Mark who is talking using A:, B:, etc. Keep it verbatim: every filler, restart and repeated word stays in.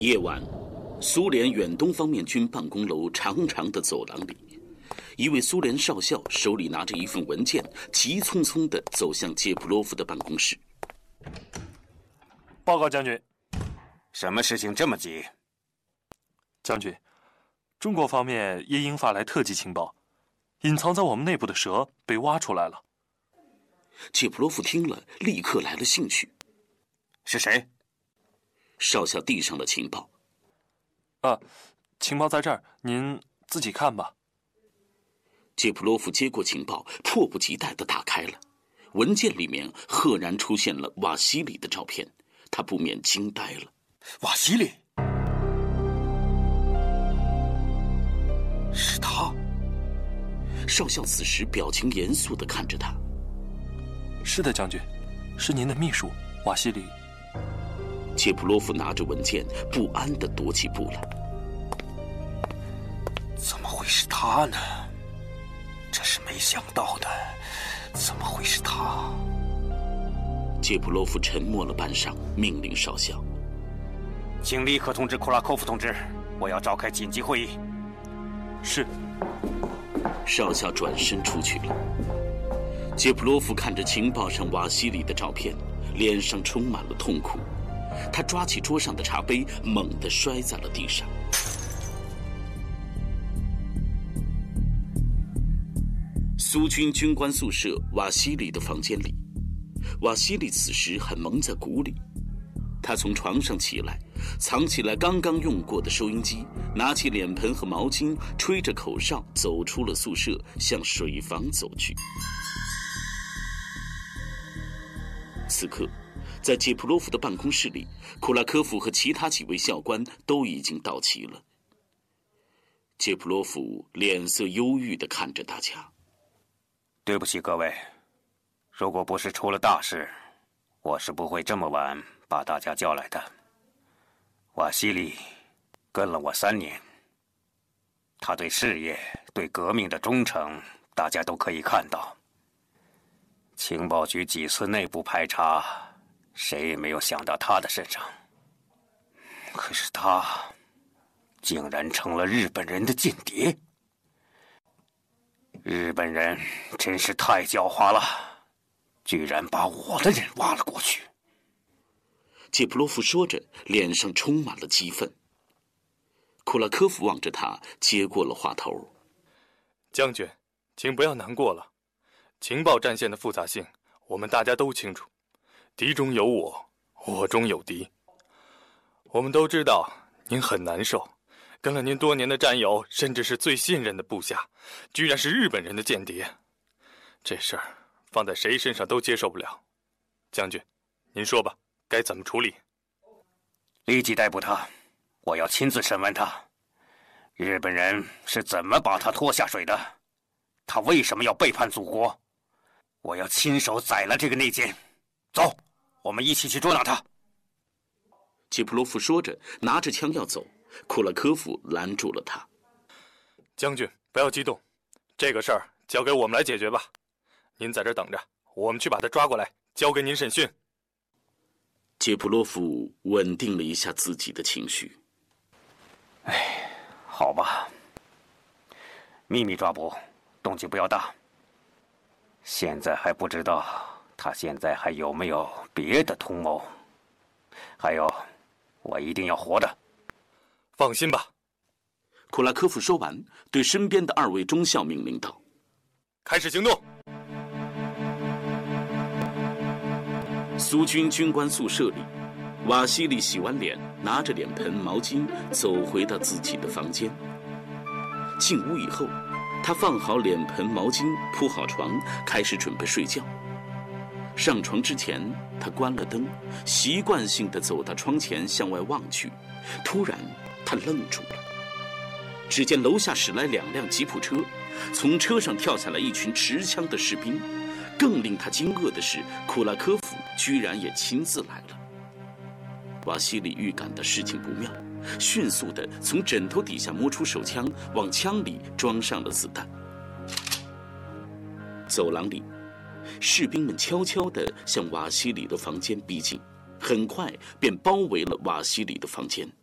A: 夜晚，苏联远东方面军办公楼长长的走廊里，一位苏联少校手里拿着一份文件，急匆匆地走向杰普洛夫的办公室。
B: 报告将军。
C: 什么事情这么急？
B: 将军，中国方面夜莺发来特级情报，隐藏在我们内部的蛇被挖出来了。
A: 杰普洛夫听了，立刻来了兴趣。
C: 是谁？
A: 少校递上了情报。
B: 啊，情报在这儿，您自己看吧。
A: 杰普洛夫接过情报，迫不及待地打开了。文件里面赫然出现了瓦西里的照片，他不免惊呆了。
C: 瓦西里？是他？
A: 少校此时表情严肃地看着他。
B: 是的，将军，是您的秘书瓦西里。
A: 杰普洛夫拿着文件，不安地踱起步来。
C: 怎么会是他呢？这是没想到的。怎么会是他？
A: 杰普洛夫沉默了半晌，命令少校：“
C: 请立刻通知库拉科夫同志，我要召开紧急会议。”
B: 是。
A: 少校转身出去了。杰普洛夫看着情报上瓦西里的照片，脸上充满了痛苦。他抓起桌上的茶杯，猛地摔在了地上。苏军军官宿舍瓦西里的房间里，瓦西里此时还蒙在鼓里。他从床上起来，藏起来刚刚用过的收音机，拿起脸盆和毛巾，吹着口哨走出了宿舍，向水房走去。此刻，在杰普洛夫的办公室里，库拉科夫和其他几位校官都已经到齐了。杰普洛夫脸色忧郁地看着大家。
C: 对不起各位，如果不是出了大事，我是不会这么晚把大家叫来的。瓦西里跟了我三年，他对事业、对革命的忠诚，大家都可以看到。情报局几次内部排查，谁也没有想到他的身上。可是他竟然成了日本人的间谍。日本人真是太狡猾了，居然把我的人挖了过去。
A: 杰普洛夫说着，脸上充满了激愤。库拉科夫望着他，接过了话头：“
B: 将军，请不要难过了。情报战线的复杂性，我们大家都清楚。敌中有我，我中有敌。我们都知道您很难受，跟了您多年的战友，甚至是最信任的部下，居然是日本人的间谍。这事儿放在谁身上都接受不了。将军，您说吧，该怎么处理？”
C: 立即逮捕他，我要亲自审问他。日本人是怎么把他拖下水的？他为什么要背叛祖国？我要亲手宰了这个内奸。走，我们一起去捉拿他。
A: 杰普洛夫说着，拿着枪要走，库拉科夫拦住了他。
B: 将军，不要激动，这个事儿交给我们来解决吧。您在这儿等着，我们去把他抓过来，交给您审讯。
A: 杰普洛夫稳定了一下自己的情绪。
C: 哎，好吧，秘密抓捕，动静不要大。现在还不知道他现在还有没有别的图谋。还有，我一定要活着。
B: 放心吧。
A: 库拉科夫说完，对身边的二位中校命令道：“
B: 开始行动。”
A: 苏军军官宿舍里，瓦西里洗完脸，拿着脸盆、毛巾走回到自己的房间。进屋以后，他放好脸盆、毛巾，铺好床，开始准备睡觉。上床之前，他关了灯，习惯性地走到窗前向外望去。突然，他愣住了。只见楼下驶来两辆吉普车，从车上跳下来一群持枪的士兵。更令他惊愕的是，库拉科夫居然也亲自来了。瓦西里预感到事情不妙，迅速地从枕头底下摸出手枪，往枪里装上了子弹。走廊里，士兵们悄悄地向瓦西里的房间逼近，很快便包围了瓦西里的房间。